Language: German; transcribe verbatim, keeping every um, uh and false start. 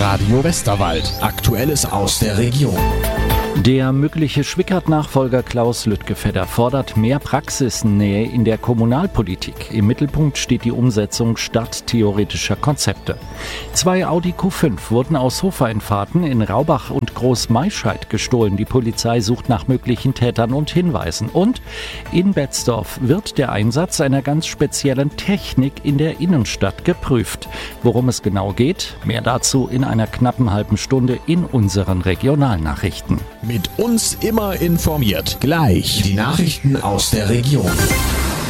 Radio Westerwald. Aktuelles aus der Region. Der mögliche Schwickert-Nachfolger Klaus Lüttgefedder fordert mehr Praxisnähe in der Kommunalpolitik. Im Mittelpunkt steht die Umsetzung stadttheoretischer Konzepte. Zwei Audi Q fünf wurden aus Hofereinfahrten in Raubach und Großmaischeid gestohlen. Die Polizei sucht nach möglichen Tätern und Hinweisen. Und in Betzdorf wird der Einsatz einer ganz speziellen Technik in der Innenstadt geprüft. Worum es genau geht, mehr dazu in einer knappen halben Stunde in unseren Regionalnachrichten. Mit uns immer informiert. Gleich die Nachrichten aus der Region.